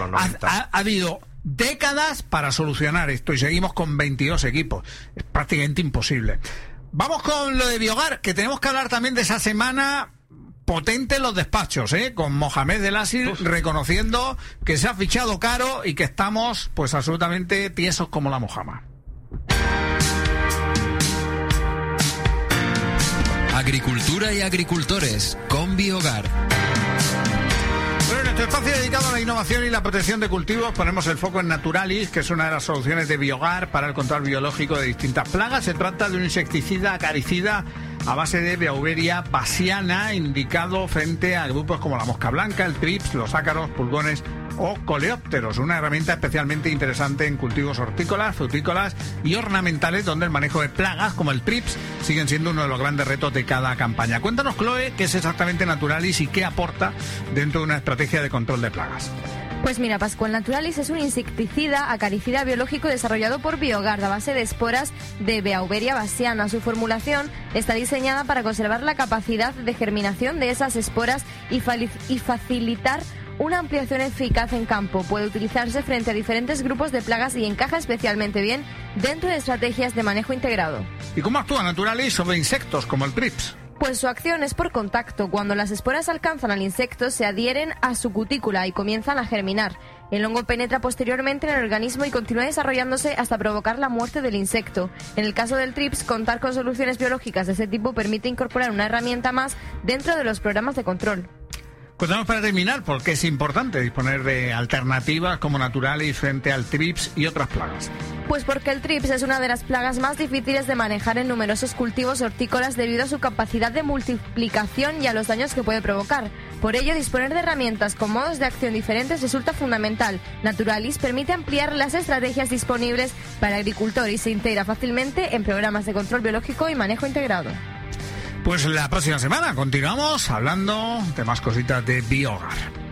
los 90. Ha habido décadas para solucionar esto y seguimos con 22 equipos. Es prácticamente imposible. Vamos con lo de Biogar, que tenemos que hablar también de esa semana potente en los despachos, con Mohamed El Asir reconociendo que se ha fichado caro y que estamos pues absolutamente tiesos como la mojama. Agricultura y agricultores con Biogar. Bueno, en nuestro espacio dedicado a la innovación y la protección de cultivos ponemos el foco en Naturalis, que es una de las soluciones de Biogar para el control biológico de distintas plagas. Se trata de un insecticida acaricida a base de Beauveria bassiana, indicado frente a grupos como la mosca blanca, el trips, los ácaros, pulgones o coleópteros. Una herramienta especialmente interesante en cultivos hortícolas, frutícolas y ornamentales, donde el manejo de plagas como el trips siguen siendo uno de los grandes retos de cada campaña. Cuéntanos, Chloe, qué es exactamente Naturalis y qué aporta dentro de una estrategia de control de plagas. Pues mira, Pascual, Naturalis es un insecticida acaricida biológico desarrollado por Biogar a base de esporas de Beauveria bassiana. Su formulación está diseñada para conservar la capacidad de germinación de esas esporas y facilitar una ampliación eficaz en campo. Puede utilizarse frente a diferentes grupos de plagas y encaja especialmente bien dentro de estrategias de manejo integrado. ¿Y cómo actúa Naturalis sobre insectos como el trips? Pues su acción es por contacto. Cuando las esporas alcanzan al insecto, se adhieren a su cutícula y comienzan a germinar. El hongo penetra posteriormente en el organismo y continúa desarrollándose hasta provocar la muerte del insecto. En el caso del trips, contar con soluciones biológicas de ese tipo permite incorporar una herramienta más dentro de los programas de control. Cuéntanos para terminar, ¿por qué es importante disponer de alternativas como Naturalis frente al trips y otras plagas? Pues porque el trips es una de las plagas más difíciles de manejar en numerosos cultivos hortícolas debido a su capacidad de multiplicación y a los daños que puede provocar. Por ello, disponer de herramientas con modos de acción diferentes resulta fundamental. Naturalis permite ampliar las estrategias disponibles para el agricultor y se integra fácilmente en programas de control biológico y manejo integrado. Pues la próxima semana continuamos hablando de más cositas de Biogar.